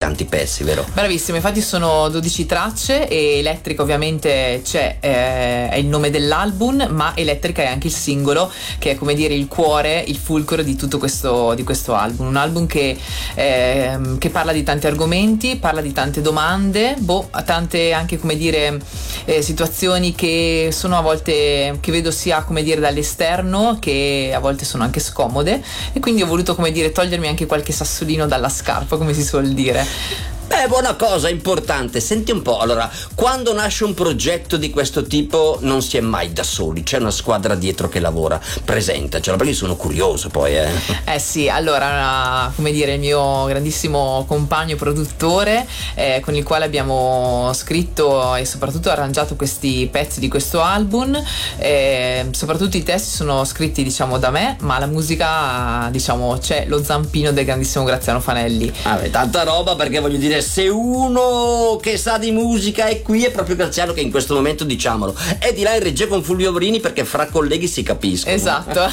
tanti pezzi, vero? Bravissimo, infatti sono 12 tracce e Elettrica ovviamente c'è, è il nome dell'album, ma Elettrica è anche il singolo che è, come dire, il cuore, il fulcro di tutto di questo album. Un album che parla di tanti argomenti, parla di tante domande, tante anche, come dire, situazioni che sono a volte, che vedo sia, come dire, dall'esterno, che a volte sono anche scomode, e quindi ho voluto, come dire, togliermi anche qualche sassolino dalla scarpa, come si suol dire. Buona cosa, importante. Senti un po', allora, quando nasce un progetto di questo tipo non si è mai da soli, c'è una squadra dietro che lavora. Presentacela, perché sono curioso poi. Sì, allora, come dire, il mio grandissimo compagno produttore, con il quale abbiamo scritto e soprattutto arrangiato questi pezzi di questo album, soprattutto i testi sono scritti, diciamo, da me, ma la musica, diciamo, c'è lo zampino del grandissimo Graziano Fanelli. Tanta roba, perché voglio dire, se uno che sa di musica è qui, è proprio Graziano, che in questo momento, diciamolo, è di là in regia con Fulvio Vorini, perché fra colleghi si capiscono. Esatto.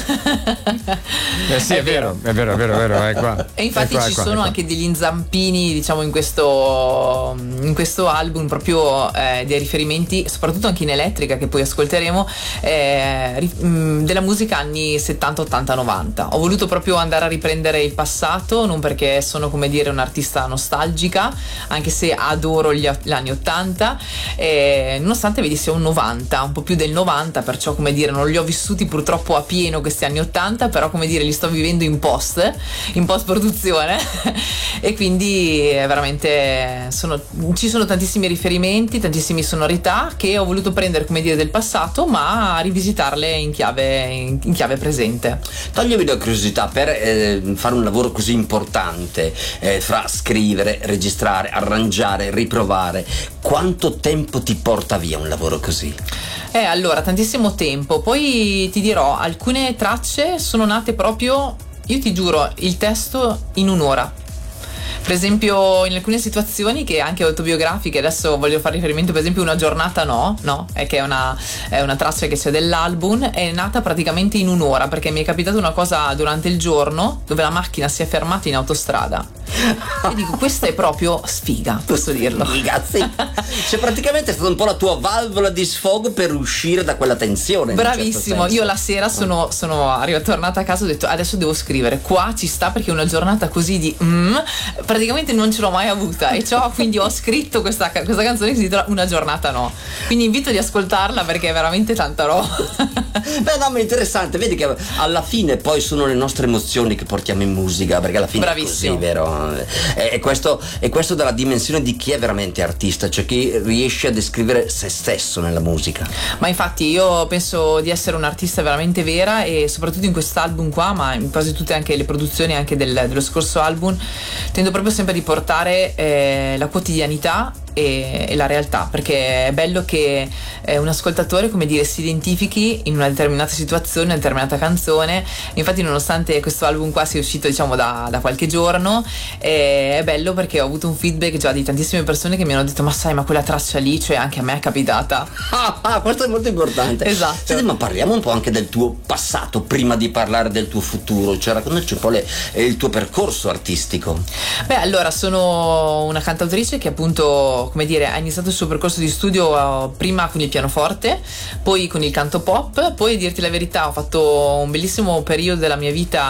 Sì, è vero, è qua. E infatti ci sono anche degli zampini, diciamo, in questo album, proprio dei riferimenti, soprattutto anche in Elettrica, che poi ascolteremo, della musica anni 70, 80, 90. Ho voluto proprio andare a riprendere il passato, non perché sono, come dire, un'artista nostalgica, anche se adoro gli anni 80, nonostante vedi sia un 90, un po' più del 90, perciò, come dire, non li ho vissuti purtroppo a pieno questi anni 80, però, come dire, li sto vivendo in post produzione e quindi veramente ci sono tantissimi riferimenti, tantissime sonorità che ho voluto prendere, come dire, del passato, ma rivisitarle in chiave presente. Toglimi la curiosità, per fare un lavoro così importante, fra scrivere, registrare, arrangiare, riprovare, quanto tempo ti porta via un lavoro così? Allora, tantissimo tempo. Poi ti dirò, alcune tracce sono nate proprio, io ti giuro, il testo in un'ora. Per esempio, in alcune situazioni che anche autobiografiche, adesso voglio fare riferimento, per esempio Una giornata no, che è una traccia che c'è dell'album, è nata praticamente in un'ora, perché mi è capitata una cosa durante il giorno dove la macchina si è fermata in autostrada e dico, questa è proprio sfiga, posso dirlo. Sfiga, sì. Cioè, praticamente è stata un po' la tua valvola di sfogo per uscire da quella tensione. Bravissimo, certo, io la sera sono tornata a casa e ho detto, adesso devo scrivere, qua ci sta, perché una giornata così di praticamente non ce l'ho mai avuta, e quindi ho scritto questa canzone che si intitola Una giornata no, quindi invito di ascoltarla perché è veramente tanta roba. No, ma è interessante, vedi che alla fine poi sono le nostre emozioni che portiamo in musica, perché alla fine bravissimo, è così, vero? E questo dalla dimensione di chi è veramente artista, cioè chi riesce a descrivere se stesso nella musica. Ma infatti io penso di essere un'artista veramente vera, e soprattutto in quest'album qua, ma in quasi tutte anche le produzioni anche dello scorso album, tendo proprio sempre di portare la quotidianità e la realtà, perché è bello che un ascoltatore, come dire, si identifichi in una determinata situazione, una determinata canzone. Infatti, nonostante questo album qua sia uscito, diciamo, da qualche giorno, è bello perché ho avuto un feedback già di tantissime persone che mi hanno detto, ma sai, ma quella traccia lì, cioè, anche a me è capitata. Questo è molto importante. Esatto. Senti, ma parliamo un po' anche del tuo passato prima di parlare del tuo futuro, cioè raccontaci un po' il tuo percorso artistico. Allora, sono una cantautrice che, appunto, come dire, ha iniziato il suo percorso di studio prima con il pianoforte, poi con il canto pop, poi, a dirti la verità, ho fatto un bellissimo periodo della mia vita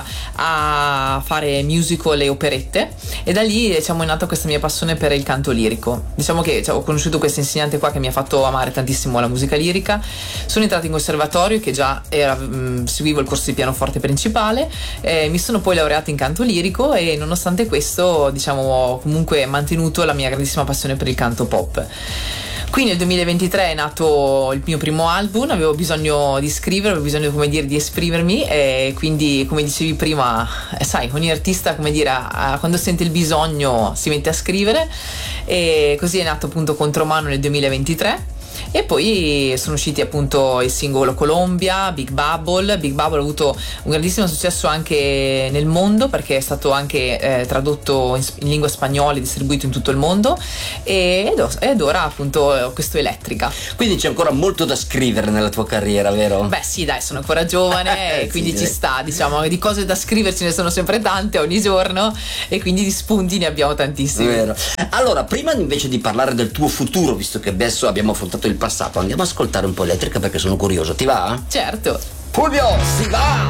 a fare musical e operette, e da lì, diciamo, è nata questa mia passione per il canto lirico. Diciamo che ho conosciuto questo insegnante qua che mi ha fatto amare tantissimo la musica lirica. Sono entrata in conservatorio, che già seguivo il corso di pianoforte principale, mi sono poi laureata in canto lirico, e nonostante questo, diciamo, ho comunque mantenuto la mia grandissima passione per il canto pop. Qui nel 2023 è nato il mio primo album, avevo bisogno di scrivere, avevo bisogno, come dire, di esprimermi, e quindi, come dicevi prima, sai, ogni artista, come dire, quando sente il bisogno si mette a scrivere, e così è nato appunto Contromano nel 2023. E poi sono usciti appunto il singolo Colombia, Big Bubble ha avuto un grandissimo successo anche nel mondo, perché è stato anche tradotto in lingua spagnola e distribuito in tutto il mondo, ed ora appunto questo Elettrica. Quindi c'è ancora molto da scrivere nella tua carriera, vero? Beh sì, dai, sono ancora giovane e quindi sì, ci sta, diciamo, di cose da scrivere ce ne sono sempre tante ogni giorno, e quindi di spunti ne abbiamo tantissimi. Vero. Allora, prima invece di parlare del tuo futuro, visto che adesso abbiamo affrontato il passato, andiamo ad ascoltare un po' Elettrica perché sono curioso, ti va? Certo. Fulvio, si va!